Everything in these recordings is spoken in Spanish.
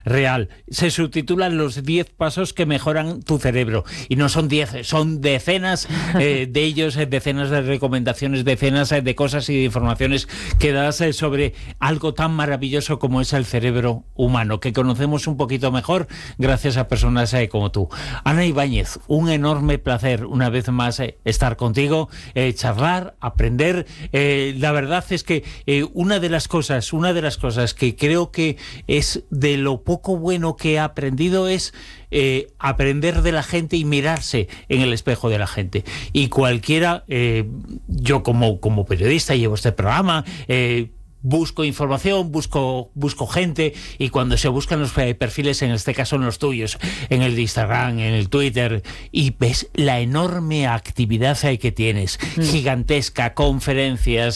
Real. Se subtitulan los 10 pasos que mejoran tu cerebro. Y no son 10, son decenas de ellos, decenas de recomendaciones, decenas de cosas y de informaciones que das sobre algo tan maravilloso como es el cerebro humano, que conocemos un poquito mejor gracias a personas como tú. Ana Ibáñez, un enorme placer una vez más estar contigo, charlar, aprender. La verdad es que una de las cosas que creo que es de lo poco bueno que he aprendido es aprender de la gente y mirarse en el espejo de la gente. Y cualquiera, yo como periodista llevo este programa, busco información, busco gente, y cuando se buscan los perfiles, en este caso en los tuyos, en el de Instagram, en el Twitter, y ves la enorme actividad que tienes, gigantesca, conferencias,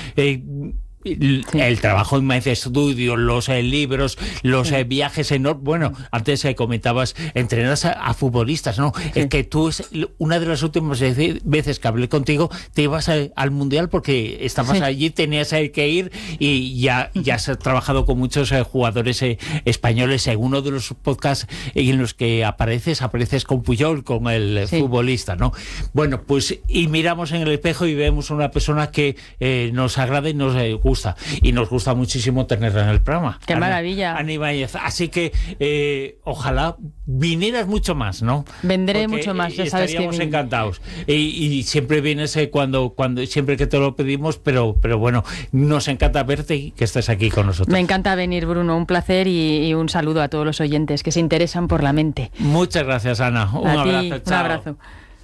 el trabajo en Maestro Estudio, los libros, los viajes enormes. Bueno, antes comentabas, entrenas a futbolistas, ¿no? Es que tú, una de las últimas veces que hablé contigo, te ibas al Mundial porque estabas allí, tenías que ir, y ya has trabajado con muchos jugadores españoles. En uno de los podcasts en los que apareces con Puyol, con el futbolista, ¿no? Bueno, pues, y miramos en el espejo y vemos una persona que nos agrada y nos gusta. Y nos gusta muchísimo tenerla en el programa. ¡Qué maravilla! Ana Ibáñez. Así que ojalá vinieras mucho más, ¿no? Vendré mucho más, ya sabes que estaríamos encantados. Y siempre vienes cuando siempre que te lo pedimos, pero bueno, nos encanta verte y que estés aquí con nosotros. Me encanta venir, Bruno, un placer, y un saludo a todos los oyentes que se interesan por la mente. Muchas gracias, Ana. Un abrazo. Chao. Un abrazo.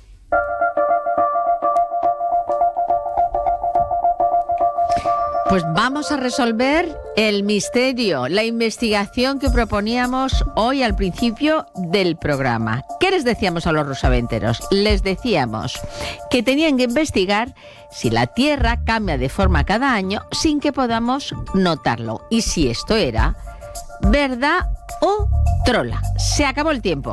Pues vamos a resolver el misterio, la investigación que proponíamos hoy al principio del programa. ¿Qué les decíamos a los rosaventeros? Les decíamos que tenían que investigar si la Tierra cambia de forma cada año sin que podamos notarlo, y si esto era verdad o trola. Se acabó el tiempo.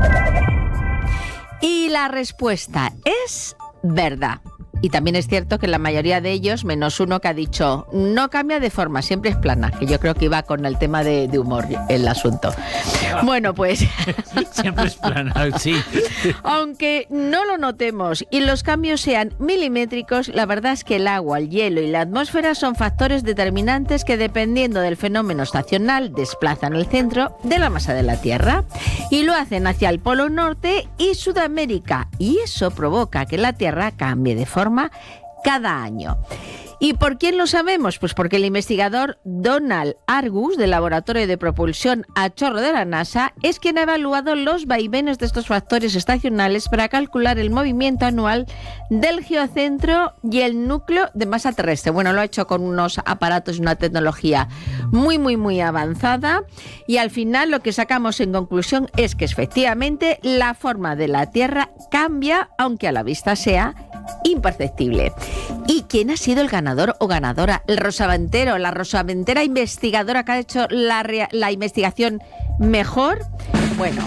Y la respuesta es verdad. Y también es cierto que la mayoría de ellos, menos uno que ha dicho no cambia de forma, siempre es plana, que yo creo que iba con el tema de humor el asunto. Bueno, pues siempre es plana, sí. Aunque no lo notemos y los cambios sean milimétricos, la verdad es que el agua, el hielo y la atmósfera son factores determinantes que, dependiendo del fenómeno estacional, desplazan el centro de la masa de la Tierra y lo hacen hacia el Polo Norte y Sudamérica, y eso provoca que la Tierra cambie de forma cada año. ¿Y por quién lo sabemos? Pues porque el investigador Donald Argus, del Laboratorio de Propulsión a Chorro de la NASA, es quien ha evaluado los vaivenes de estos factores estacionales para calcular el movimiento anual del geocentro y el núcleo de masa terrestre. Bueno, lo ha hecho con unos aparatos y una tecnología muy avanzada, y al final lo que sacamos en conclusión es que efectivamente la forma de la Tierra cambia, aunque a la vista sea imperceptible. ¿Y quién ha sido el ganador o ganadora? El rosaventero, la rosaventera investigadora que ha hecho la investigación mejor. Bueno,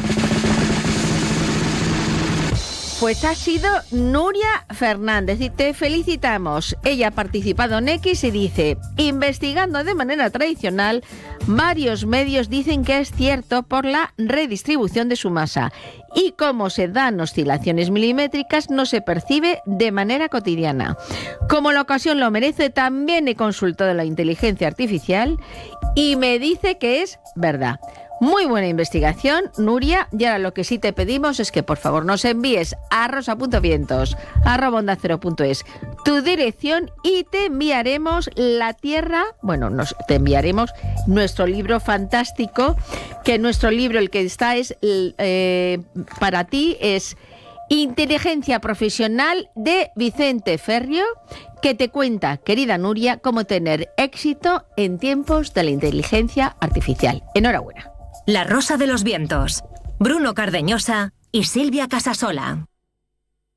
pues ha sido Nuria Fernández, y te felicitamos. Ella ha participado en X y dice: investigando de manera tradicional, varios medios dicen que es cierto por la redistribución de su masa, y como se dan oscilaciones milimétricas no se percibe de manera cotidiana. Como la ocasión lo merece, también he consultado la inteligencia artificial y me dice que es verdad. Muy buena investigación, Nuria, y ahora lo que sí te pedimos es que por favor nos envíes a rosa.vientos@ondacero.es tu dirección y te enviaremos la Tierra, te enviaremos nuestro libro fantástico, que nuestro libro, el que está es para ti, es Inteligencia Profesional, de Vicente Ferrio, que te cuenta, querida Nuria, cómo tener éxito en tiempos de la inteligencia artificial. Enhorabuena. La Rosa de los Vientos, Bruno Cardeñosa y Silvia Casasola.